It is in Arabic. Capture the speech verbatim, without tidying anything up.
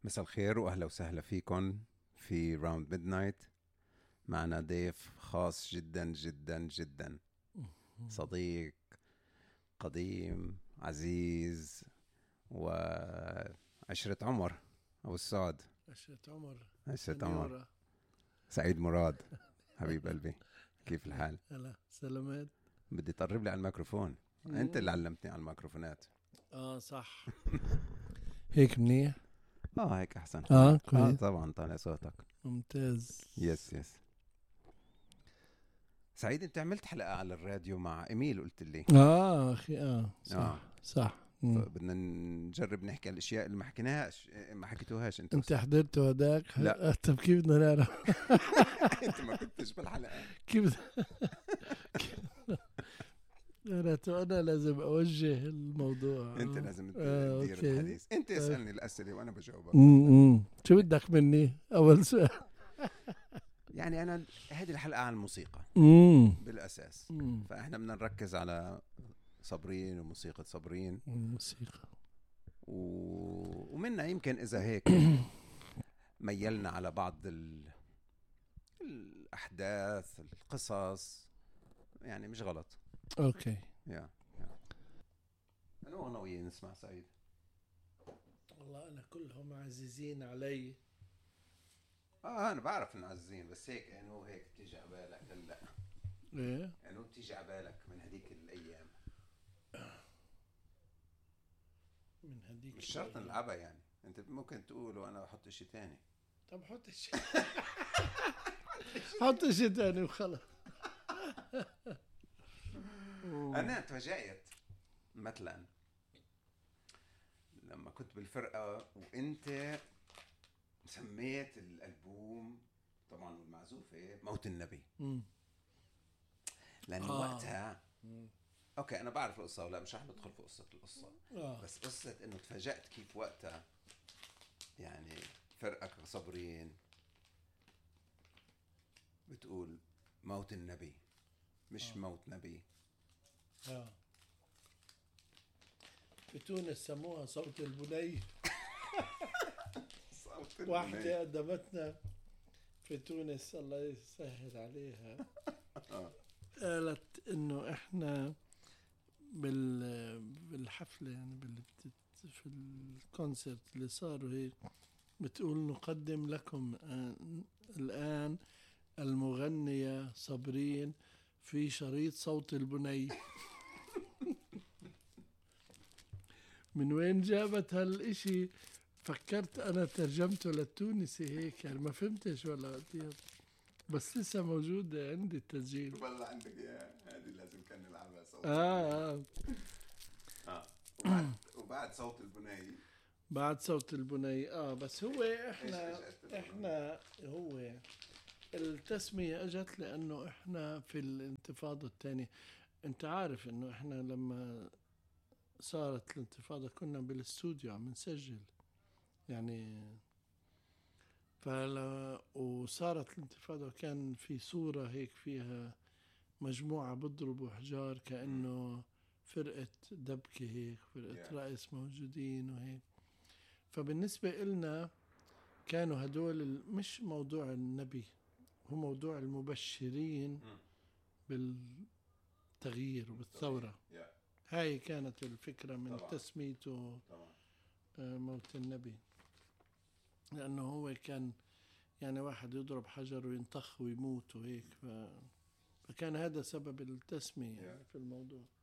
مساء الخير واهلا وسهلا فيكم في راوند ميدنايت. معنا ضيف خاص جدا جدا جدا، صديق قديم عزيز وعشرة عمر أبو السعد. عشرة عمر عشرة عمر سعيد مراد حبيب قلبي، كيف الحال؟ هلا سلامات. بدي تقرب لي على الميكروفون. مم. انت اللي علمتني على الميكروفونات. اه صح. هيك منيح. اه هيك احسن. اه اه كويس. طبعا طالع صوتك ممتاز. يس يس. سعيد انت عملت حلقة على الراديو مع ايميل قلت لي. اه اخي اه صح آه. صح. مم. بدنا نجرب نحكي على الاشياء اللي ما حكيناهاش، ما حكيتوهاش انت. انت حضرت هداك؟ لا. آه، طب كيف بدنا نعرف؟ انت ما كنتش بالحلقة. كيف انا انا لازم اوجه الموضوع. انت لازم آه، تدير أوكي. الحديث. انت اسألني الأسئلة وانا بجاوبك. امم شو بدك مني اول سؤال؟ يعني انا هذه الحلقة عن الموسيقى امم بالاساس، امم فاحنا بدنا نركز على صابرين وموسيقى صابرين الموسيقى و... ومنا يمكن اذا هيك ميلنا على بعض ال... الاحداث القصص، يعني مش غلط. اوكي. يا يا انا وانا وياه نسمع سعيد. والله انا كلهم عزيزين علي. اه انا بعرف انه عزيزين، بس هيك انه هيك تيجي على بالك هلا، ايه انه تيجي على بالك من هذيك الايام. من هديك مش شرط الأيام. نلعبها، يعني انت ممكن تقول وانا احط شيء تاني. طب حط شيء حط شيء تاني وخلاص. انا تفاجأت مثلا لما كنت بالفرقة وانت سميت الالبوم طبعا والمعزوفة موت النبي، مم. لانه آه. وقتها مم. اوكي انا بعرف القصة ولا مش رح ندخل في قصة القصة، آه. بس قصة انه تفاجأت كيف وقتها يعني فرقك صابرين بتقول موت النبي مش آه. موت نبي. آه. في تونس سموها صوت البني. صوت البني. واحدة قدمتنا في تونس الله يسهل عليها، آه. قالت انه احنا بال بالحفلة يعني بال في الكونسرت اللي صاروا هيك بتقول نقدم لكم آن الآن المغنية صابرين في شريط صوت البني. من وين جابت هالإشي؟ فكرت أنا ترجمته للتونسي هيك يعني ما فهمتش ولا وقتها، بس لسه موجودة عندي التسجيل. والله عندك اياه، هذه لازم كان نلعبها صوت. آه, آه. اه وبعد, وبعد صوت البني بعد صوت البني آه بس هو إحنا إيش إجت البني؟ إحنا هو التسمية أجت لأنه إحنا في الانتفاضة الثانية. أنت عارف إنه إحنا لما صارت الانتفاضة كنا بالاستوديو عم نسجل يعني، فلا وصارت الانتفاضة كان في صورة هيك فيها مجموعة بضربوا حجار كأنه فرقة دبكة هيك فرقة Yeah. رقص موجودين وهيك. فبالنسبة إلنا كانوا هدول ال- مش موضوع النبي، هو موضوع المبشرين بالتغيير وبالثورة. Yeah. هاي كانت الفكرة من طبعاً. تسميته طبعا آه، موت النبي، لأنه هو كان يعني واحد يضرب حجر وينطخ ويموت وهيك ف... فكان هذا سبب التسمية يعني في الموضوع.